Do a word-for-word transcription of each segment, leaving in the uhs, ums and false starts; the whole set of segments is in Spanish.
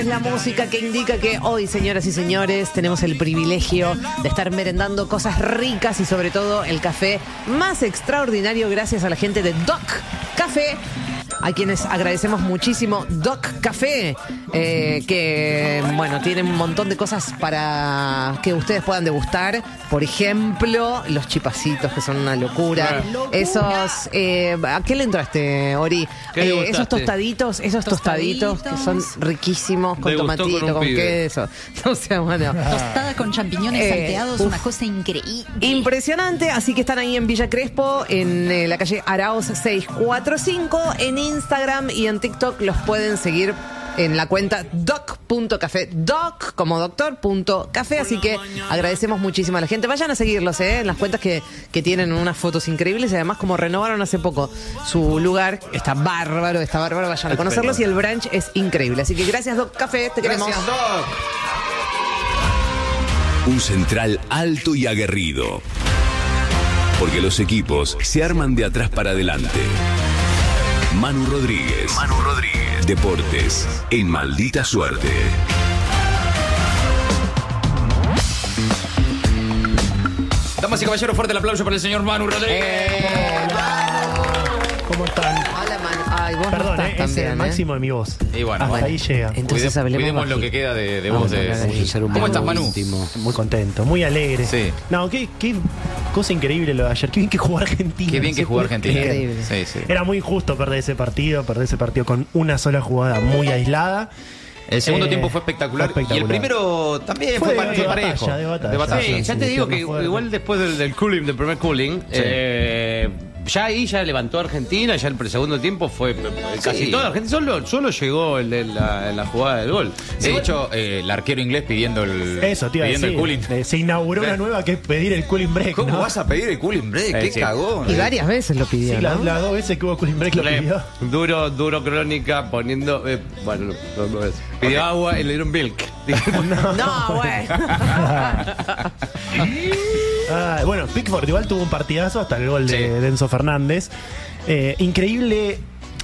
Es la música que indica que hoy, señoras y señores, tenemos el privilegio de estar merendando cosas ricas y sobre todo el café más extraordinario gracias a la gente de Doc Café, a quienes agradecemos muchísimo. Doc Café, eh, que, bueno, tienen un montón de cosas para que ustedes puedan degustar. Por ejemplo, los chipacitos, que son una locura. Locura. Esos, eh, ¿a qué le entraste, Ori? Eh, esos tostaditos, esos tostaditos, Tostaditos. que son riquísimos, con Degustó tomatito, con un con, pibe. queso. O sea, bueno. Tostada con champiñones Eh, salteados, uf. una cosa increíble. Impresionante, así que están ahí en Villa Crespo, en eh, la calle Arauz seiscientos cuarenta y cinco, en Instagram y en TikTok los pueden seguir en la cuenta doc punto café, doc como doctor punto café, así que agradecemos muchísimo a la gente. Vayan a seguirlos, eh, en las cuentas que, que tienen unas fotos increíbles y además como renovaron hace poco su lugar, está bárbaro, está bárbaro, vayan a conocerlos y el brunch es increíble. Así que gracias Doc Café, te queremos. Gracias, Doc. Un central alto y aguerrido. Porque los equipos se arman de atrás para adelante. Manu Rodríguez. Manu Rodríguez. Deportes en Maldita Suerte. Damas y caballeros, fuerte el aplauso para el señor Manu Rodríguez. Eh, ¿Cómo están? Hola, Manu. Ay, vos Perdón, no eh, estás es también, el ¿eh? máximo de mi voz. Y bueno, Hasta bueno. ahí llega. Entonces Cuide- hablemos cuidemos lo bajito. que queda de, de Vamos voz. a hablar De... ahí. Ser un ¿Cómo estás, poco Manu? íntimo. Muy contento, muy alegre. Sí. No, qué, qué cosa increíble lo de ayer. Qué bien que jugó Argentina. Qué bien no que se jugó puede Argentina. creer. Increíble. Sí, sí. Era muy injusto perder ese partido, perder ese partido con una sola jugada muy aislada. El segundo Eh, tiempo fue espectacular. fue Y el espectacular. primero también Fue fue, de- par- de fue batalla, parejo. de batalla. De batalla. Sí, ya sí, te digo pierna que fuerte. igual después del, del cooling, del primer cooling, eh, ya ahí ya levantó a Argentina, ya el pre- segundo tiempo fue casi Sí. toda Argentina, solo, solo llegó el de la, la jugada del gol. De hecho, eh, el arquero inglés pidiendo el, Eso, tío. pidiendo el cooling. Se inauguró una nueva que es pedir el cooling break. ¿Cómo ¿no? vas a pedir el cooling break? Eh, ¡Qué sí. cagón! Y varias veces lo pidió, Sí, las ¿no? las dos veces que hubo cooling break lo Le- pidió. duro, duro crónica, poniendo. eh, bueno, no, no, no es. Pidió agua y le dieron milk. No, güey. Ah, bueno, Pickford igual tuvo un partidazo hasta el gol de, Sí. de Enzo Fernández. Eh, increíble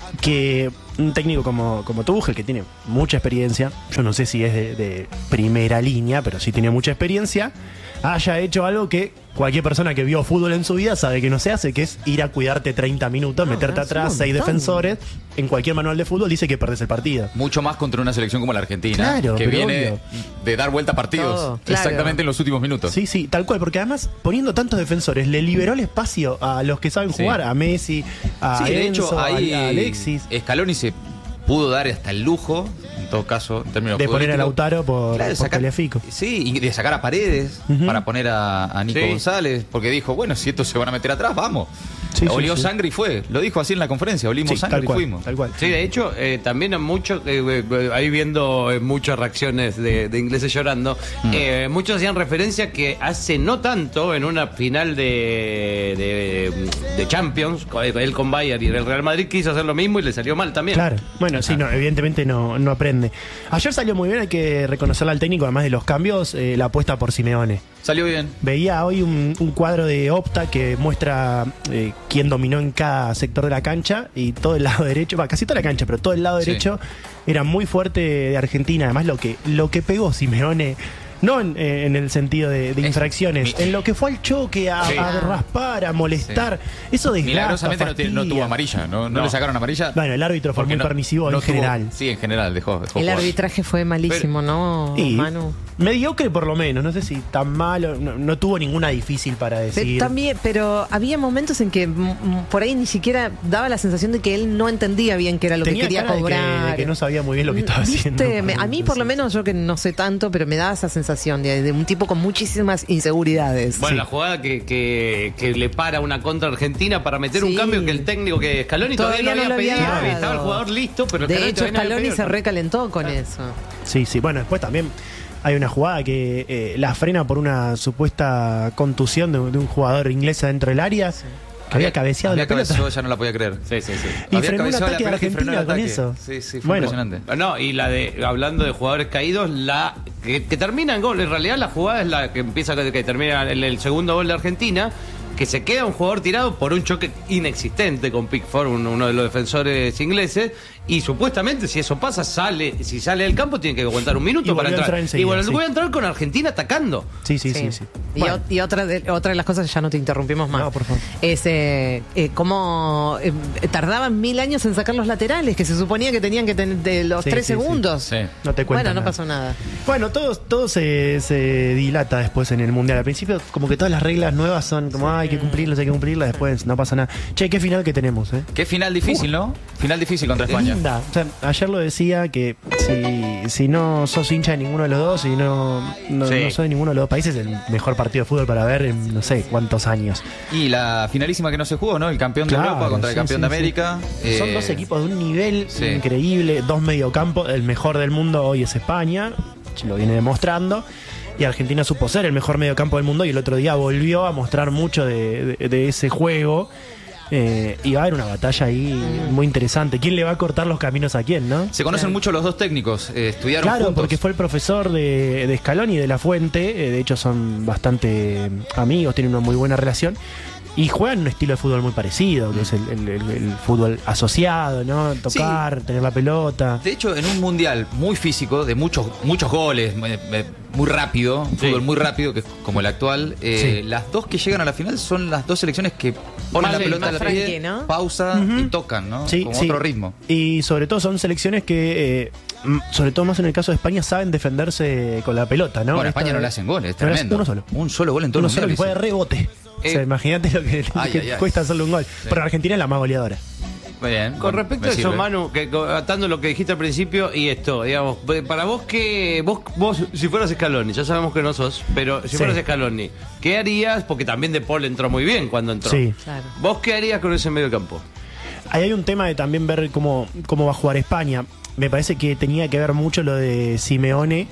que un técnico como, como Tuchel, que tiene mucha experiencia, yo no sé si es de, de primera línea, pero sí tiene mucha experiencia, haya hecho algo que cualquier persona que vio fútbol en su vida sabe que no se hace, que es ir a cuidarte treinta minutos, No, meterte es un atrás, seis montón. defensores. En cualquier manual de fútbol dice que perdés el partido. Mucho más contra una selección como la Argentina, Claro, que pero viene obvio. de dar vuelta a partidos Todo, claro. exactamente en los últimos minutos. Sí, sí, tal cual, porque además poniendo tantos defensores le liberó el espacio a los que saben Sí. jugar, a Messi, a Sí, de Enzo, hecho, ahí a Alexis. Scaloni se pudo dar hasta el lujo, en todo caso, en términos De poner a futbolísticos. Lautaro por, Claro, de por sacar- Tagliafico. Sí, y de sacar a Paredes Ujú. para poner a, a Nico Sí. González, porque dijo, bueno, si estos se van a meter atrás, vamos. Sí, sí, Olió sí. sangre y fue. Lo dijo así en la conferencia, olimos Sí, sangre tal y cual, fuimos. tal cual. Sí, de hecho, eh, también hay muchos, eh, eh, ahí viendo eh, muchas reacciones de, de ingleses llorando, Mm. eh, muchos hacían referencia que hace no tanto, en una final de, de, de Champions, con- él con Bayern y el Real Madrid quiso hacer lo mismo y le salió mal también. Claro, bueno, sí, no, evidentemente no, no aprende. Ayer salió muy bien, hay que reconocerle al técnico, además de los cambios, eh, la apuesta por Simeone. Salió bien. Veía hoy un, un cuadro de Opta que muestra eh, quién dominó en cada sector de la cancha y todo el lado derecho, va, casi toda la cancha, pero todo el lado Sí. derecho era muy fuerte de Argentina. Además, lo que, lo que pegó Simeone, no en, eh, en el sentido de, de Es- infracciones, mi- en lo que fue al choque, a, Sí. a raspar, a molestar, eso desgasta, Milagrosamente no, tiene- no fastidia. tuvo amarilla, no, no No. le sacaron amarilla. Bueno, el árbitro fue porque muy no- permisivo no en tuvo- general. Sí, en general, dejó. dejó El jugar. arbitraje fue malísimo, ¿no, Y Manu? mediocre por lo menos, no sé si tan malo, no, no tuvo ninguna difícil para Pe- decir. También, pero había momentos en que mm, mm, por ahí ni siquiera daba la sensación de que él no entendía bien qué era lo Tenía que quería cara de que- cobrar. de que no sabía muy bien lo que estaba ¿Viste? haciendo. Me- a mí, por lo menos, yo que no sé tanto, pero me da esa sensación de, de un tipo con muchísimas inseguridades. Bueno, Sí. la jugada que, que, que le para una contra Argentina para meter un Sí. cambio que el técnico, que Scaloni todavía, Todavía no no había lo pedido, había y estaba el dado. jugador listo, pero De Scaloni hecho, todavía no había Scaloni se pedido. recalentó con eso. Sí, sí. Bueno, después también hay una jugada que eh, la frena por una supuesta contusión de, de un jugador inglés dentro del área. Que había cabeceado había la pelota. cabeceado, ya no la podía creer. Sí, sí, sí. Y Había frenó un cabeceado la ataque de pelota y frenó el Argentina con ataque. eso. Sí, sí, fue Bueno. impresionante. No, y la de, hablando de jugadores caídos, la que, que termina en gol. En realidad la jugada es la que empieza, que, que termina el, el segundo gol de Argentina. que se queda un jugador tirado por un choque inexistente con Pickford, uno, uno de los defensores ingleses, y supuestamente si eso pasa, sale, si sale del campo tiene que aguantar un minuto Y para volvió a entrar. entrar enseguida, y bueno, sí. voy a entrar con Argentina atacando. Sí, sí, sí. sí. Y, Bueno, o- y otra, de, otra de las cosas, ya no te interrumpimos más, No, por favor. es eh, eh, cómo eh, tardaban mil años en sacar los laterales, que se suponía que tenían que tener de los Sí, tres sí, sí. segundos. Sí. no te cuento Bueno, no nada. pasó nada. Bueno, todo, todo se, se dilata después en el Mundial. Al principio, como que todas las reglas nuevas son como, "Ah, hay que cumplirlas, hay que cumplirlas", después no pasa nada. Che, qué final que tenemos, ¿eh? Qué final difícil, ¿no? Final difícil contra España. Linda. O sea, ayer lo decía que si, si no sos hincha de ninguno de los dos y no, no, Sí. no sos de ninguno de los dos países, es el mejor partido de fútbol para ver en no sé cuántos años. Y la finalísima que no se jugó, ¿no? El campeón de Claro, Europa contra el sí, campeón sí, de sí. América. Son Eh, dos equipos de un nivel sí. increíble, dos mediocampos, el mejor del mundo hoy es España, lo viene demostrando. Y Argentina supo ser el mejor mediocampo del mundo y el otro día volvió a mostrar mucho de, de- de ese juego. Eh, y va a haber una batalla ahí muy interesante. ¿Quién le va a cortar los caminos a quién, no? Se conocen mucho los dos técnicos, eh, estudiaron Claro, juntos. porque fue el profesor de, de Scaloni y de La Fuente. eh, de hecho, son bastante eh, amigos, tienen una muy buena relación. Y juegan un estilo de fútbol muy parecido, que es el, el- el- el fútbol asociado, ¿no? Tocar, tener la pelota. De hecho, en un mundial muy físico, de muchos muchos goles, eh, eh, muy rápido, un Sí. fútbol muy rápido, que es como el actual, eh, Sí. las dos que llegan a la final son las dos selecciones que ponen Más la de- pelota más a la tranqui, pie, ¿no? pausa Ujú. y tocan, ¿no? Sí, Como sí. otro ritmo. Y sobre todo son selecciones que, eh, m- sobre todo más en el caso de España, saben defenderse con la pelota, ¿no? Bueno, a Esta- España no le hacen goles, es no le hacen tremendo. uno solo. Un solo gol en todo Uno el solo mundial. y fue de dice. rebote. Eh. O sea, imagínate lo que, Ay, que ay, ay. cuesta hacerle un gol. Pero Argentina es la más goleadora. Muy bien. Con bueno, respecto me a eso, sirve. Manu, que, co- atando lo que dijiste al principio y esto, digamos, para vos que vos, vos si fueras Scaloni, ya sabemos que no sos, pero si Sí. fueras Scaloni, ¿qué harías? Porque también De Paul entró muy bien cuando entró. Sí. Claro. ¿Vos qué harías con ese medio campo? Ahí hay un tema de también ver cómo, cómo va a jugar España. Me parece que tenía que ver mucho lo de Simeone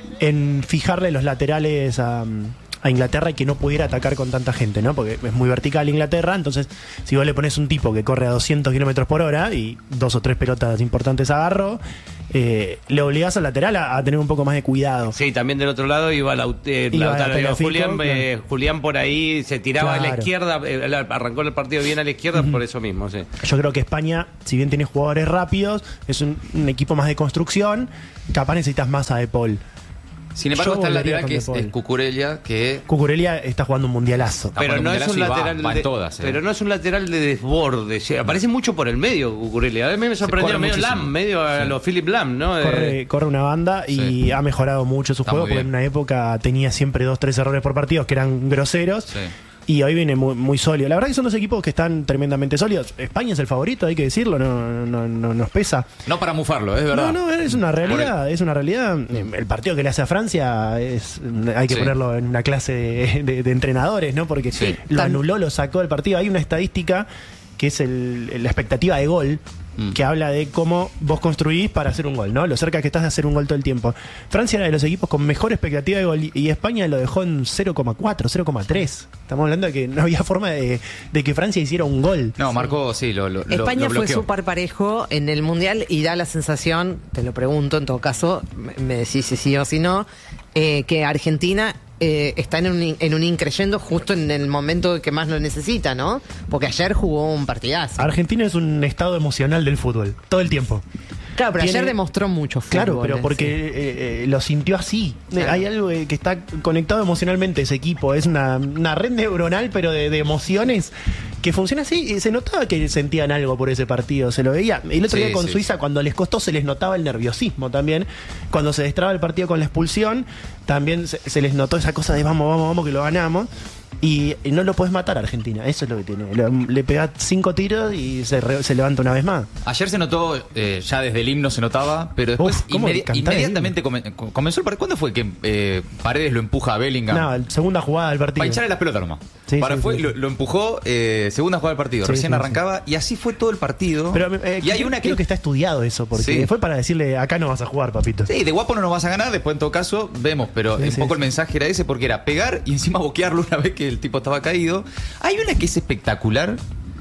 en fijarle los laterales a, a Inglaterra y que no pudiera atacar con tanta gente, ¿no? Porque es muy vertical Inglaterra, entonces si vos le pones un tipo que corre a doscientos kilómetros por hora y dos o tres pelotas importantes agarró, eh, le obligás al lateral a, a tener un poco más de cuidado. Sí, también del otro lado iba, Laut- eh, Iba Lautaro, Tagliafico, iba Julián, claro. eh, Julián por ahí se tiraba a la Claro. izquierda, eh, él arrancó el partido bien a la izquierda por eso mismo, sí. Yo creo que España, si bien tiene jugadores rápidos, es un, un equipo más de construcción, capaz necesitas más a De Paul. Sin embargo, Yo está el volaría lateral con que De es, Paul. es Cucurella, que Cucurella está jugando un mundialazo. Está Pero jugando no es un mundialazo y va- lateral va en de, todas, eh. pero no es un lateral de desborde, sí, aparece mucho por el medio Cucurella. A mí me sorprendió corre medio muchísimo. Lam, medio a Sí. los Philip Lam, ¿no? Eh, Corre, corre una banda y Sí. ha mejorado mucho su Está juego muy porque en bien. una época tenía siempre dos, tres errores por partido que eran groseros. Sí. Y hoy viene muy, muy sólido. La verdad que son dos equipos que están tremendamente sólidos. España es el favorito, hay que decirlo, no, no, no nos pesa. no para mufarlo, es verdad. No, no, es una realidad, es una realidad. El partido que le hace a Francia es hay que Sí. ponerlo en una clase de, de- de entrenadores, ¿no? Porque Sí. lo Tan- anuló, lo sacó del partido. Hay una estadística que es el- la expectativa de gol, Mm. que habla de cómo vos construís para hacer un gol, ¿no? Lo cerca que estás de hacer un gol todo el tiempo. Francia era de los equipos con mejor expectativa de gol y- y España lo dejó en cero coma cuatro, cero coma tres. Estamos hablando de que no había forma de, de que Francia hiciera un gol. No, marcó, sí, lo, lo, lo- España lo fue bloqueó. súper parejo en el Mundial y da la sensación, te lo pregunto en todo caso, me me decís si sí o si no, eh, que Argentina eh, está en un, in- en un increyendo justo en el momento que más lo necesita, ¿no? Porque ayer jugó un partidazo. Argentina es un estado emocional del fútbol, todo el tiempo. Claro, pero tiene- ayer demostró mucho fútbol. Claro, pero eh, porque sí. eh, eh, lo sintió así. Claro. Hay algo eh, que está conectado emocionalmente ese equipo. Es una, una red neuronal, pero de, de emociones que funciona así. Y se notaba que sentían algo por ese partido. Se lo veía. El otro Sí, día con sí. Suiza, cuando les costó, se les notaba el nerviosismo también. Cuando se destraba el partido con la expulsión, también se, se les notó esa cosa de vamos, vamos, vamos, que lo ganamos. Y, y no lo puedes matar a Argentina. Eso es lo que tiene. Le, le pegás cinco tiros y se, re- se levanta una vez más. Ayer se notó, eh, ya desde el himno se notaba, pero después Uf, ¿cómo inmedi- cantar el inmediatamente come- co- comenzó el partido. ¿Cuándo fue que eh, Paredes lo empuja a Bellingham? No, segunda jugada del partido. Para hincharle las pelotas nomás. Sí, Para sí, fue, sí. Lo, lo empujó, eh, segunda jugada del partido. Sí, Recién sí, arrancaba y así fue todo el partido. Pero eh, y hay creo, una que, creo que está estudiado eso, porque Sí. fue para decirle, acá no vas a jugar, papito. Sí, de guapo no nos vas a ganar, después en todo caso vemos, pero Sí, un sí, poco sí. el mensaje era ese porque era pegar y encima boquearlo una vez que el tipo estaba caído. Hay una que es espectacular,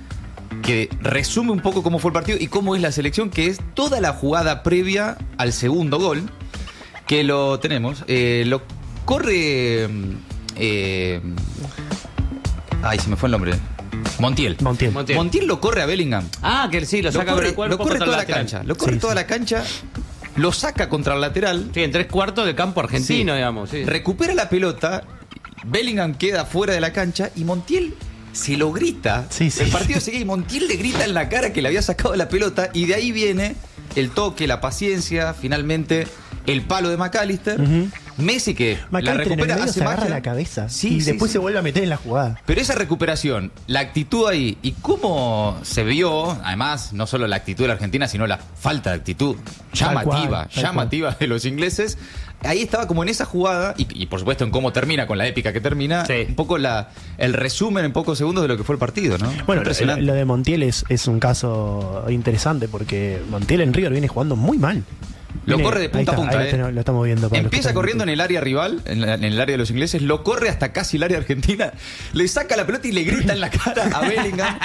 que resume un poco cómo fue el partido y cómo es la selección, que es toda la jugada previa al segundo gol, que lo tenemos, eh, lo corre... eh, Ay, se me fue el nombre. Montiel. Montiel. Montiel. Montiel lo corre a Bellingham. Ah, que sí, lo Lo saca corre, con el cuerpo lo corre contra toda el la lateral. cancha. Lo corre Sí, toda sí. la cancha. Lo saca contra el lateral. Sí, en tres cuartos del campo argentino, Sí. digamos. Sí. Recupera la pelota. Bellingham queda fuera de la cancha y Montiel se lo grita. Sí, sí. El partido sigue y Montiel le grita en la cara que le había sacado la pelota y de ahí viene el toque, la paciencia, finalmente el palo de McAllister. Ujú. Messi que la McAllister en el recupera, medio hace se agarra magia. la cabeza Sí, y sí, después sí. se vuelve a meter en la jugada. Pero esa recuperación, la actitud ahí y cómo se vio, además, no solo la actitud de la Argentina, sino la falta de actitud llamativa, cual, tal llamativa de los ingleses. Ahí estaba como en esa jugada, y, y por supuesto en cómo termina, con la épica que termina, Sí. un poco la, el resumen en pocos segundos de lo que fue el partido, ¿no? Bueno, lo, Impresionante. lo de Montiel es, es un caso interesante porque Montiel en River viene jugando muy mal. Lo Viene- corre de punta ahí a punta, está, ahí ¿eh? lo tenemos- lo estamos viendo. para los que Empieza están corriendo en el área rival, en, la- en el área de los ingleses, lo corre hasta casi el área argentina, le saca la pelota y le grita en la cara a Bellingham.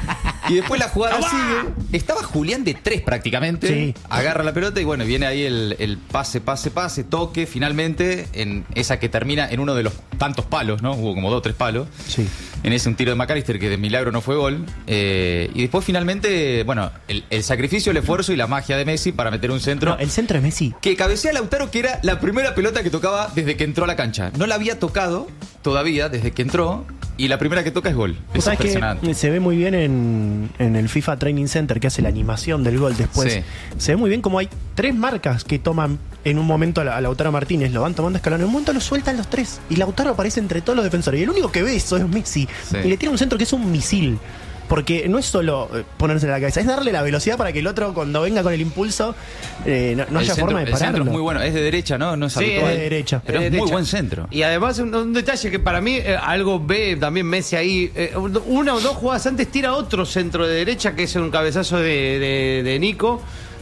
Y después la jugada sigue. Estaba Julián de tres prácticamente. Sí. Agarra la pelota y bueno, viene ahí el, el pase, pase, pase, toque, finalmente, en esa que termina en uno de los tantos palos, ¿no? Hubo como dos o tres palos. Sí. En ese un tiro de McAllister que de milagro no fue gol. Eh, y después finalmente, bueno, el, el sacrificio, el esfuerzo y la magia de Messi para meter un centro. No, el centro de Messi. Que cabecea a Lautaro, que era la primera pelota que tocaba desde que entró a la cancha. No la había tocado todavía desde que entró. Y la primera que toca es gol. Es ¿Sabes impresionante. que se ve muy bien en, en el FIFA Training Center que hace la animación del gol después? Sí. Se ve muy bien como hay tres marcas que toman en un momento a, la- a Lautaro Martínez, lo van tomando escalón, en un momento lo sueltan los tres y Lautaro aparece entre todos los defensores y el único que ve eso es Messi Sí. y le tira un centro que es un misil. Porque no es solo eh, ponerse en la cabeza, es darle la velocidad para que el otro cuando venga con el impulso eh, no, no El haya centro- forma de el centro pararlo. es muy bueno. Es de derecha, ¿no? No es Sí, habitual. es de derecha. Pero Es es, de muy derecha. buen centro. Y además un, un detalle que para mí eh, algo ve también Messi ahí. eh, una o dos jugadas antes tira otro centro de derecha que es un cabezazo de, de- de Nico.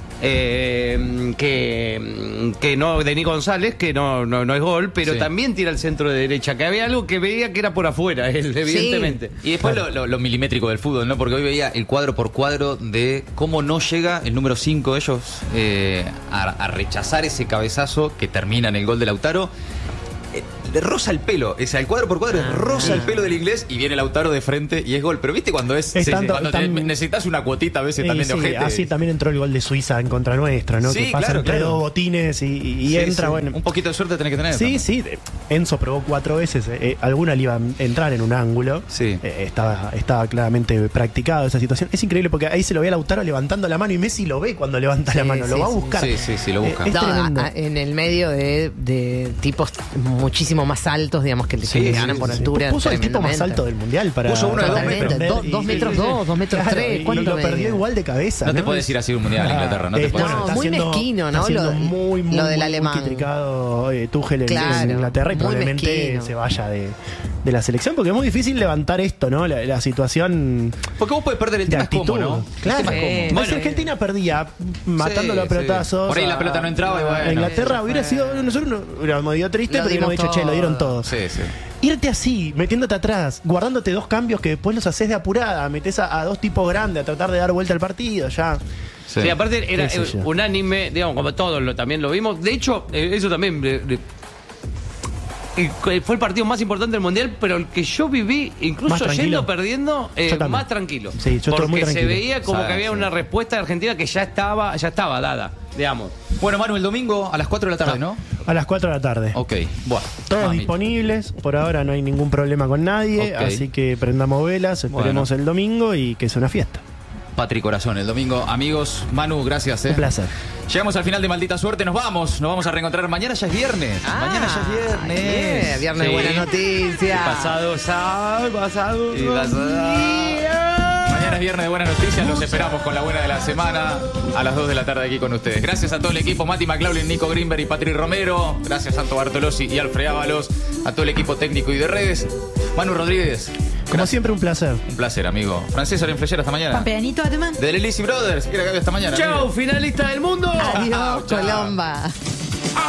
eh, que, que no de Nico González, que no, no, no es gol, pero Sí. también tira el centro de derecha, que había algo que veía que era por afuera, él, evidentemente. Y después lo, lo- lo milimétrico del fútbol, ¿no? Porque hoy veía el cuadro por cuadro de cómo no llega el número cinco de ellos eh, a, a rechazar ese cabezazo que termina en el gol de Lautaro. Eh, le roza el pelo, o sea, el cuadro por cuadro Ah, es roza el pelo del inglés y viene Lautaro de frente y es gol. Pero viste cuando es, Es tanto- cuando te- tan- necesitas una cuotita a veces Sí, también de sí, ojete. así también entró el gol de Suiza en contra nuestra, ¿no? Sí, que pasa claro, entre claro. dos botines y, y Sí, entra, sí. bueno. Un poquito de suerte tenés que tener. Sí, también. sí. eh, Enzo probó cuatro veces. eh, eh, alguna le iba a entrar en un ángulo. Sí. Eh, estaba, estaba claramente practicado esa situación. Es increíble porque ahí se lo ve a Lautaro levantando la mano y Messi lo ve cuando levanta la Sí, mano. Lo sí, va a sí. buscar. Sí, sí, sí, lo busca. Eh, es No, tremendo. a- a- en el medio de, de tipos muchísimo más altos, digamos, que, que Sí, le sí, ganan sí, por sí. altura. Puso el tipo más tremendamente. alto del mundial para. Puso uno de dos Totalmente. metros. Do- dos metros dos, dos metros Claro, tres, y ¿cuánto lo medía? perdió igual de cabeza. No te puedes ir así a un mundial a Inglaterra, no te Está- puedes. No, está muy siendo- mezquino, ¿no? está siendo Lo- muy, muy, lo del muy, alemán. muy criticado eh, Tuchel en, Claro, en Inglaterra y muy probablemente mezquino. se vaya de, de la selección porque es muy difícil levantar esto, ¿no? La, la situación Porque vos puedes perder el de tema es actitud. cómo, ¿no? Claro. El tema es cómo. Sí. Bueno, Bueno, Argentina perdía matándolo sí, a pelotazos. sí. Por ahí la a- pelota no entraba y bueno. A Inglaterra Sí, hubiera fue. sido. Nosotros no, hubiéramos ido triste Lo porque hubiéramos dimos dicho, che, lo dieron todo. todos. Sí, sí. Irte así, metiéndote atrás, guardándote dos cambios que después los haces de apurada, metes a, a dos tipos grandes a tratar de dar vuelta al partido, ya. Sí, aparte era Qué sé eh, yo. unánime, digamos, como todos lo, también lo vimos. De hecho, eh, eso también eh, eh, eh, fue el partido más importante del Mundial, pero el que yo viví, Más incluso tranquilo. yendo perdiendo, eh, Yo también. más tranquilo. Sí, yo estuve Porque muy se tranquilo. veía como Sí, que había sí. una respuesta de Argentina que ya estaba, ya estaba dada, digamos. Bueno, Manu, el domingo a las cuatro de la tarde, ¿no? A las cuatro de la tarde. Ok, bueno. Todos Mami. disponibles, por ahora no hay ningún problema con nadie, Ok. así que prendamos velas, esperemos Bueno. el domingo y que sea una fiesta. Patri Corazón, el domingo. Amigos, Manu, gracias. ¿eh? Un placer. Llegamos al final de Maldita Suerte, nos vamos. Nos vamos a reencontrar. Mañana ya es viernes. Ah, Mañana ya es viernes. yeah, viernes de Sí. buenas noticias. Pasado, sábado, pasado. Y pasado. Mañana es viernes de buenas noticias. Los esperamos con la buena de la semana a las dos de la tarde aquí con ustedes. Gracias a todo el equipo. Mati McLaughlin, Nico Greenberg y Patri Romero. Gracias a Santo Bartolozzi y Alfred Ábalos. A todo el equipo técnico y de redes. Manu Rodríguez. Como siempre, un placer. Un placer, amigo. Francés Orenfleyer, hasta mañana. Pampeanito, además. De The Lizzy Brothers. Quiero que hasta mañana. Chao, amigo. finalista del mundo. Adiós, Chao. Colomba.